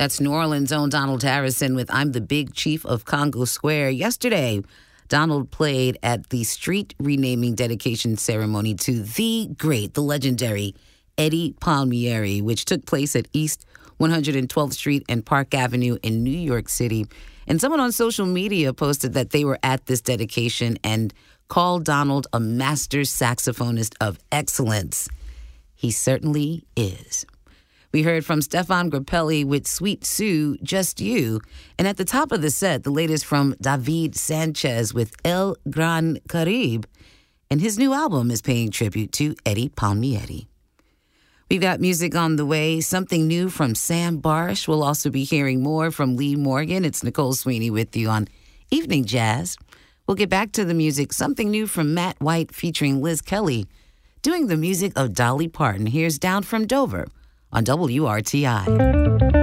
That's New Orleans' own Donald Harrison with I'm the Big Chief of Congo Square. Yesterday, Donald played at the street renaming dedication ceremony to the great, the legendary Eddie Palmieri, which took place at East 112th Street and Park Avenue in New York City. And someone on social media posted that they were at this dedication and called Donald a master saxophonist of excellence. He certainly is. We heard from Stefan Grappelli with Sweet Sue, Just You. And at the top of the set, the latest from David Sanchez with El Gran Caribe. And his new album is paying tribute to Eddie Palmieri. We've got music on the way, something new from Sam Barsh. We'll also be hearing more from Lee Morgan. It's Nicole Sweeney with you on Evening Jazz. We'll get back to the music, something new from Matt White featuring Liz Kelly, doing the music of Dolly Parton. Here's Down from Dover on WRTI.